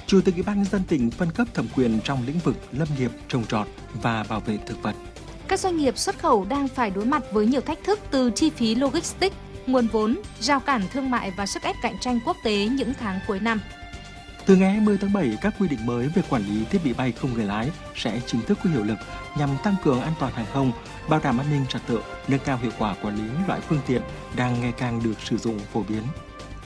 Chủ tịch Ủy ban nhân dân tỉnh phân cấp thẩm quyền trong lĩnh vực lâm nghiệp, trồng trọt và bảo vệ thực vật. Các doanh nghiệp xuất khẩu đang phải đối mặt với nhiều thách thức từ chi phí logistics, nguồn vốn, rào cản thương mại và sức ép cạnh tranh quốc tế những tháng cuối năm. Từ ngày 20 tháng 7, các quy định mới về quản lý thiết bị bay không người lái sẽ chính thức có hiệu lực nhằm tăng cường an toàn hàng không, bảo đảm an ninh trật tự, nâng cao hiệu quả quản lý loại phương tiện đang ngày càng được sử dụng phổ biến.